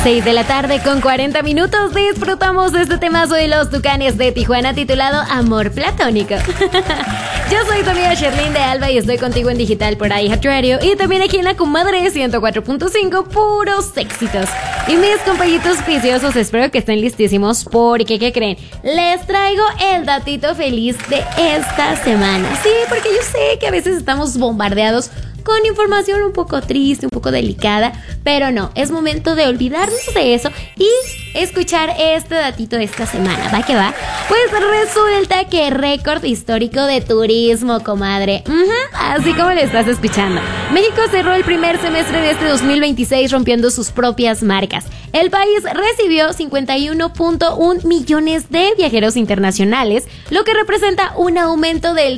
6 de la tarde con 40 minutos. Disfrutamos de este temazo de los Tucanes de Tijuana titulado Amor Platónico. Yo soy tu amiga Sherlyn de Alba y estoy contigo en digital por iHeartRadio y también aquí en la Comadre 104.5, puros éxitos. Y mis compañitos viciosos, espero que estén listísimos porque, ¿qué creen? Les traigo el datito feliz de esta semana. Sí, porque yo sé que a veces estamos bombardeados con información un poco triste, un poco delicada, pero no, es momento de olvidarnos de eso y escuchar este datito de esta semana. ¿Va que va? Pues resulta que récord histórico de turismo, comadre. Así como lo estás escuchando. México cerró el primer semestre de este 2026 rompiendo sus propias marcas. El país recibió 51.1 millones de viajeros internacionales, lo que representa un aumento del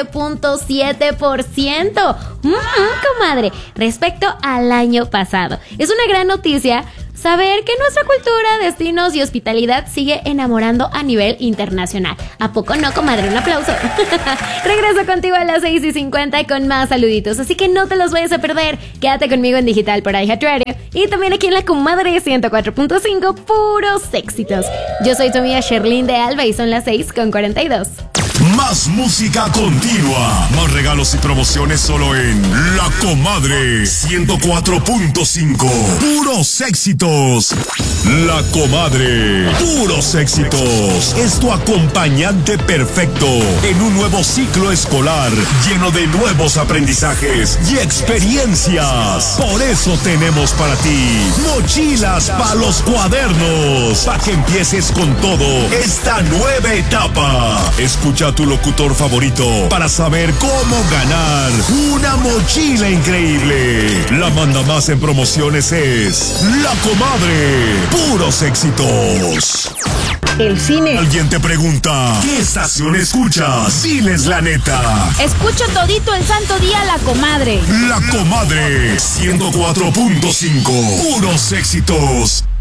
7.7%. Comadre, respecto al año pasado. Es una gran noticia saber que nuestra cultura, destinos y hospitalidad sigue enamorando a nivel internacional. ¿A poco no, comadre? Un aplauso. Regreso contigo a las 6:50 con más saluditos, así que no te los vayas a perder. Quédate conmigo en digital por iHeartRadio y también aquí en la Comadre 104.5, puros éxitos. Yo soy tu amiga Sherlyn de Alba y son las 6:42. Más música continua, más regalos y promociones solo en La Comadre 104.5. Puros éxitos. La Comadre, puros éxitos. Es tu acompañante perfecto en un nuevo ciclo escolar lleno de nuevos aprendizajes y experiencias. Por eso tenemos para ti mochilas para los cuadernos, para que empieces con todo esta nueva etapa. Escucha a tu locutor favorito para saber cómo ganar una mochila increíble. La manda más en promociones es La Comadre, puros éxitos. El cine. Alguien te pregunta, ¿qué estación escuchas? Diles la neta. Escucho todito el santo día La Comadre. La Comadre 104.5, puros éxitos.